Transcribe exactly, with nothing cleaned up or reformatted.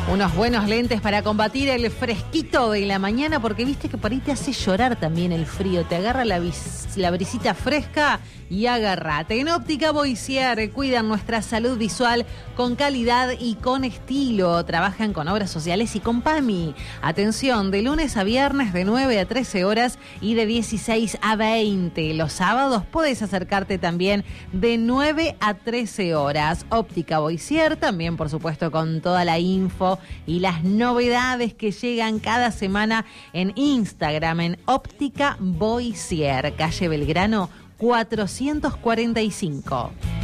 Unos buenos lentes para combatir el fresquito de la mañana, porque viste que por ahí te hace llorar también el frío, te agarra la, vis- la brisita fresca y agárrate. En Óptica Boissier cuidan nuestra salud visual con calidad y con estilo. Trabajan con obras sociales y con PAMI. Atención, de lunes a viernes de nueve a trece horas y de dieciséis a veinte. Los sábados podés acercarte también de nueve a trece horas. Óptica Boissier, también por supuesto con toda la info y las novedades que llegan cada semana en Instagram, en Óptica Boissier, calle Belgrano cuatrocientos cuarenta y cinco.